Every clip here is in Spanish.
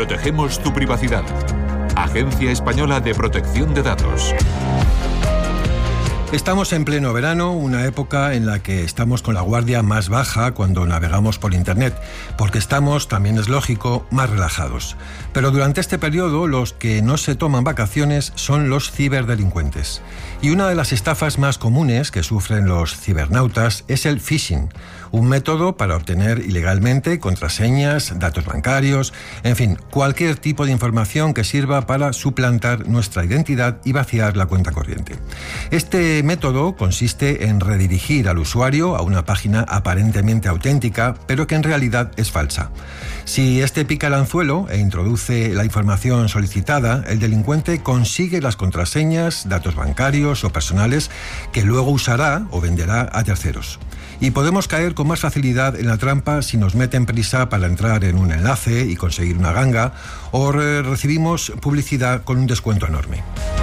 Protegemos tu privacidad. Agencia Española de Protección de Datos. Estamos en pleno verano, una época en la que estamos con la guardia más baja cuando navegamos por Internet, porque estamos, también es lógico, más relajados. Pero durante este periodo los que no se toman vacaciones son los ciberdelincuentes. Y una de las estafas más comunes que sufren los cibernautas es el phishing, un método para obtener ilegalmente contraseñas, datos bancarios, en fin, cualquier tipo de información que sirva para suplantar nuestra identidad y vaciar la cuenta corriente. Este método consiste en redirigir al usuario a una página aparentemente auténtica, pero que en realidad es falsa. Si este pica el anzuelo e introduce la información solicitada, el delincuente consigue las contraseñas, datos bancarios o personales que luego usará o venderá a terceros. Y podemos caer con más facilidad en la trampa si nos meten prisa para entrar en un enlace y conseguir una ganga, o recibimos publicidad con un descuento enorme.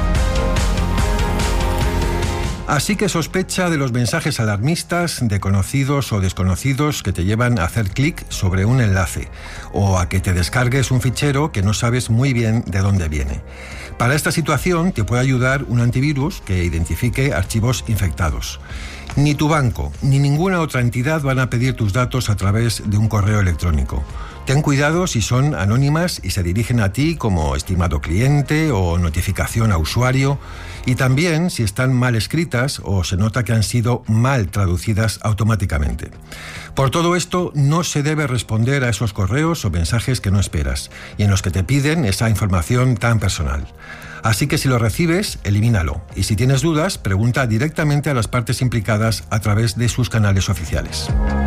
Así que sospecha de los mensajes alarmistas de conocidos o desconocidos que te llevan a hacer clic sobre un enlace o a que te descargues un fichero que no sabes muy bien de dónde viene. Para esta situación te puede ayudar un antivirus que identifique archivos infectados. Ni tu banco ni ninguna otra entidad van a pedir tus datos a través de un correo electrónico. Ten cuidado si son anónimas y se dirigen a ti como estimado cliente o notificación a usuario, y también si están mal escritas o se nota que han sido mal traducidas automáticamente. Por todo esto, no se debe responder a esos correos o mensajes que no esperas y en los que te piden esa información tan personal. Así que si lo recibes, elimínalo. Y si tienes dudas, pregunta directamente a las partes implicadas a través de sus canales oficiales.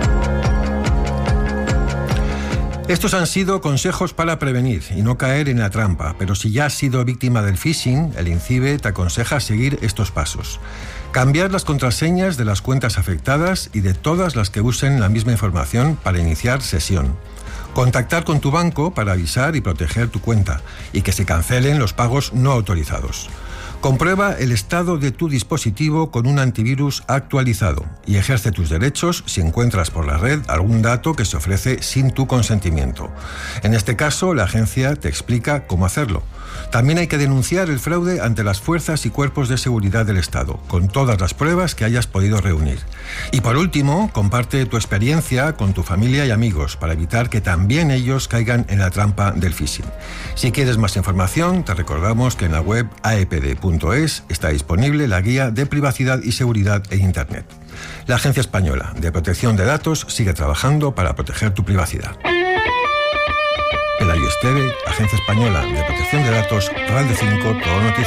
Estos han sido consejos para prevenir y no caer en la trampa, pero si ya has sido víctima del phishing, el INCIBE te aconseja seguir estos pasos. Cambiar las contraseñas de las cuentas afectadas y de todas las que usen la misma información para iniciar sesión. Contactar con tu banco para avisar y proteger tu cuenta y que se cancelen los pagos no autorizados. Comprueba el estado de tu dispositivo con un antivirus actualizado y ejerce tus derechos si encuentras por la red algún dato que se ofrece sin tu consentimiento. En este caso, la agencia te explica cómo hacerlo. También hay que denunciar el fraude ante las fuerzas y cuerpos de seguridad del Estado, con todas las pruebas que hayas podido reunir. Y por último, comparte tu experiencia con tu familia y amigos para evitar que también ellos caigan en la trampa del phishing. Si quieres más información, te recordamos que en la web aepd.es está disponible la guía de privacidad y seguridad en Internet. La Agencia Española de Protección de Datos sigue trabajando para proteger tu privacidad. Pelayo Esteve, Agencia Española de Protección de Datos, RAL de 5, Todo Noticias.